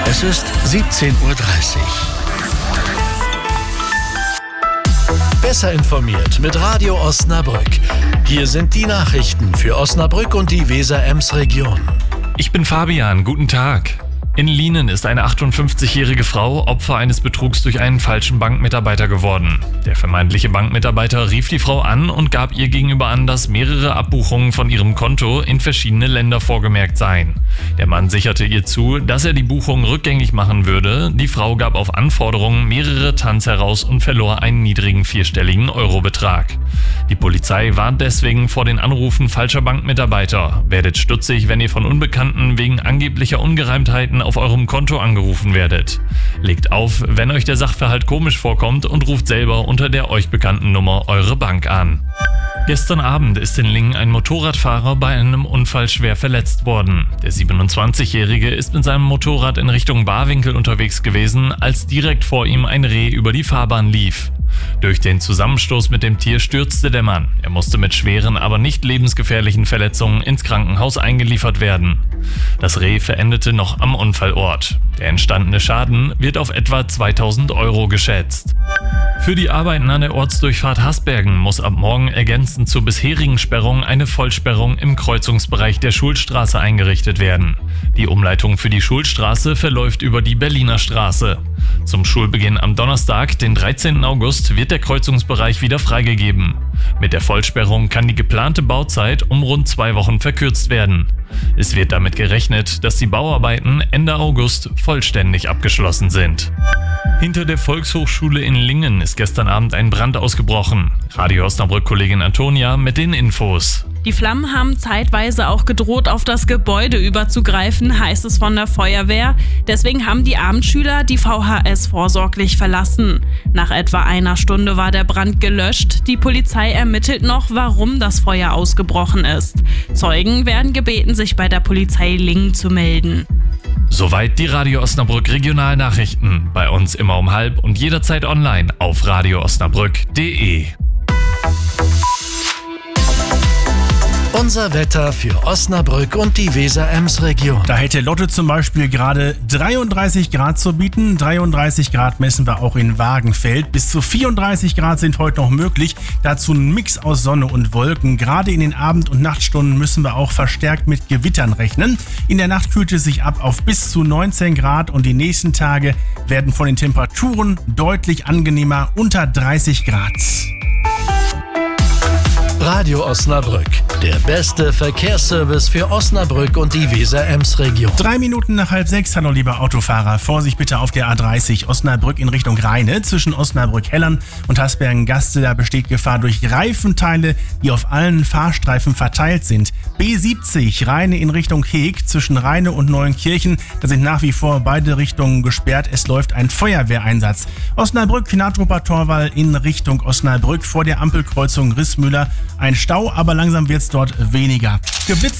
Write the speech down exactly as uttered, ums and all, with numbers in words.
Es ist siebzehn Uhr dreißig. Besser informiert mit Radio Osnabrück. Hier sind die Nachrichten für Osnabrück und die Weser-Ems-Region. Ich bin Fabian, guten Tag. In Lienen ist eine achtundfünfzigjährige Frau Opfer eines Betrugs durch einen falschen Bankmitarbeiter geworden. Der vermeintliche Bankmitarbeiter rief die Frau an und gab ihr gegenüber an, dass mehrere Abbuchungen von ihrem Konto in verschiedene Länder vorgemerkt seien. Der Mann sicherte ihr zu, dass er die Buchung rückgängig machen würde. Die Frau gab auf Anforderungen mehrere Tanz heraus und verlor einen niedrigen vierstelligen Eurobetrag. Die Polizei warnt deswegen vor den Anrufen falscher Bankmitarbeiter. Werdet stutzig, wenn ihr von Unbekannten wegen angeblicher Ungereimtheiten auf eurem Konto angerufen werdet. Legt auf, wenn euch der Sachverhalt komisch vorkommt und ruft selber unter der euch bekannten Nummer eure Bank an. Gestern Abend ist in Lingen ein Motorradfahrer bei einem Unfall schwer verletzt worden. Der siebenundzwanzigjährige ist mit seinem Motorrad in Richtung Barwinkel unterwegs gewesen, als direkt vor ihm ein Reh über die Fahrbahn lief. Durch den Zusammenstoß mit dem Tier stürzte der Mann. Er musste mit schweren, aber nicht lebensgefährlichen Verletzungen ins Krankenhaus eingeliefert werden. Das Reh verendete noch am Unfallort. Der entstandene Schaden wird auf etwa zweitausend Euro geschätzt. Für die Arbeiten an der Ortsdurchfahrt Hasbergen muss ab morgen ergänzend zur bisherigen Sperrung eine Vollsperrung im Kreuzungsbereich der Schulstraße eingerichtet werden. Die Umleitung für die Schulstraße verläuft über die Berliner Straße. Zum Schulbeginn am Donnerstag, den dreizehnten August, wird der Kreuzungsbereich wieder freigegeben. Mit der Vollsperrung kann die geplante Bauzeit um rund zwei Wochen verkürzt werden. Es wird damit gerechnet, dass die Bauarbeiten Ende August vollständig abgeschlossen sind. Hinter der Volkshochschule in Lingen ist gestern Abend ein Brand ausgebrochen. Radio Osnabrück-Kollegin Antonia mit den Infos. Die Flammen haben zeitweise auch gedroht, auf das Gebäude überzugreifen, heißt es von der Feuerwehr. Deswegen haben die Abendschüler die V H S vorsorglich verlassen. Nach etwa einer Stunde war der Brand gelöscht. Die Polizei ermittelt noch, warum das Feuer ausgebrochen ist. Zeugen werden gebeten, sich bei der Polizei Lingen zu melden. Soweit die Radio Osnabrück Regionalnachrichten. Bei uns immer um halb und jederzeit online auf radio osnabrück punkt de. Unser Wetter für Osnabrück und die Weser-Ems-Region. Da hätte Lotte zum Beispiel gerade dreiunddreißig Grad zu bieten. dreiunddreißig Grad messen wir auch in Wagenfeld. Bis zu vierunddreißig Grad sind heute noch möglich. Dazu ein Mix aus Sonne und Wolken. Gerade in den Abend- und Nachtstunden müssen wir auch verstärkt mit Gewittern rechnen. In der Nacht kühlt es sich ab auf bis zu neunzehn Grad und die nächsten Tage werden von den Temperaturen deutlich angenehmer, unter dreißig Grad. Radio Osnabrück, der beste Verkehrsservice für Osnabrück und die Weser-Ems-Region. Drei Minuten nach halb sechs, hallo lieber Autofahrer. Vorsicht bitte auf der A dreißig Osnabrück in Richtung Rheine. Zwischen Osnabrück-Hellern und Hasbergen-Gaste, da besteht Gefahr durch Reifenteile, die auf allen Fahrstreifen verteilt sind. B siebzig Rheine in Richtung Heeg zwischen Rheine und Neuenkirchen, da sind nach wie vor beide Richtungen gesperrt. Es läuft ein Feuerwehreinsatz. Osnabrück-Natrupper-Torwall in Richtung Osnabrück vor der Ampelkreuzung Rissmüller. Ein Stau, aber langsam wird's dort weniger. Geblitzt